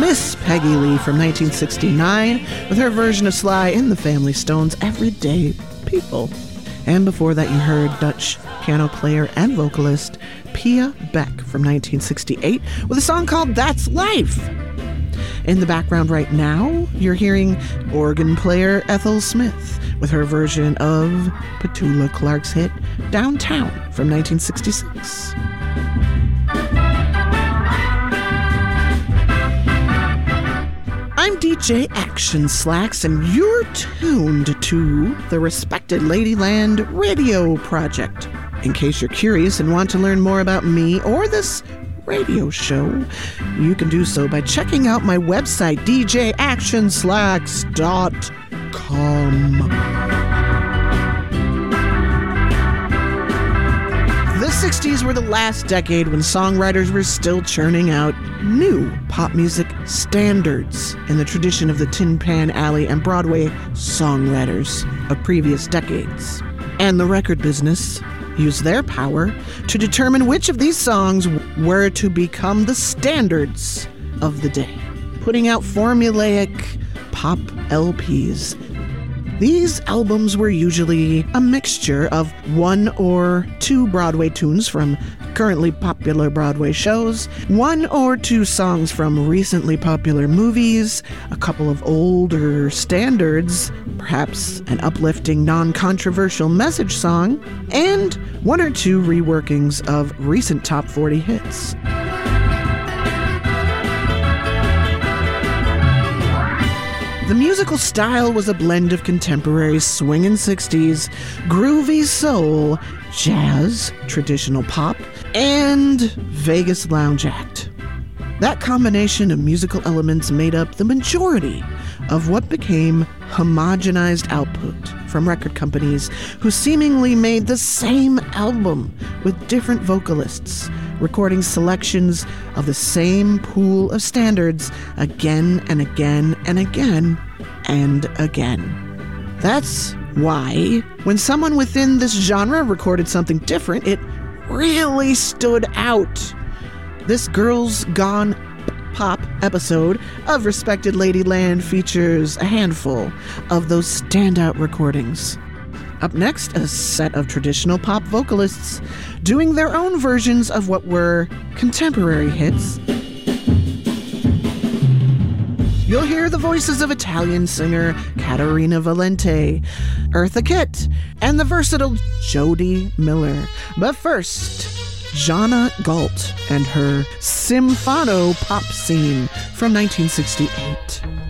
Miss Peggy Lee from 1969 with her version of Sly and the Family Stone's Everyday People. And before that you heard Dutch piano player and vocalist Pia Beck from 1968 with a song called That's Life. In the background right now, you're hearing organ player Ethel Smith with her version of Petula Clark's hit Downtown from 1966. I'm DJ Action Slacks, and you're tuned to the Respected Ladyland Radio Project. In case you're curious and want to learn more about me or this radio show, you can do so by checking out my website, djactionslacks.com. The 60s were the last decade when songwriters were still churning out new pop music standards in the tradition of the Tin Pan Alley and Broadway songwriters of previous decades. And the record business used their power to determine which of these songs were to become the standards of the day, putting out formulaic pop LPs. These albums were usually a mixture of one or two Broadway tunes from currently popular Broadway shows, one or two songs from recently popular movies, a couple of older standards, perhaps an uplifting, non-controversial message song, and one or two reworkings of recent top 40 hits. The musical style was a blend of contemporary swingin' 60s, groovy soul, jazz, traditional pop, and Vegas lounge act. That combination of musical elements made up the majority of what became homogenized output from record companies who seemingly made the same album with different vocalists, recording selections of the same pool of standards again and again and again and again. That's why, when someone within this genre recorded something different, it really stood out. This Girls Gone Pop episode of Respected Ladyland features a handful of those standout recordings. Up next, a set of traditional pop vocalists doing their own versions of what were contemporary hits. You'll hear the voices of Italian singer Caterina Valente, Eartha Kitt, and the versatile Jody Miller. But first, Jana Galt and her Symphano pop scene from 1968.